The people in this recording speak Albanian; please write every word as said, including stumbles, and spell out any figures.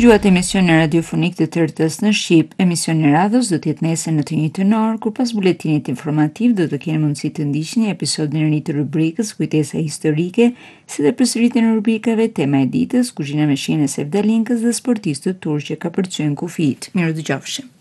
dëgjuat emisionin radiofonik të T R T-s në Shqip. Emisioni i radhës do të jetë nesër në të njëjtën orë, kur pas buletinit informativ do të keni mundësi të ndiqni episodin e ri të rubrikës Kujtesa historike, si dhe përsëritjen e rubrikave Tema e ditës, Kuzhina me shijen e Sevdalinkës dhe sportistët turq që ka përcyen kufijt. Mirë dëgjofshim.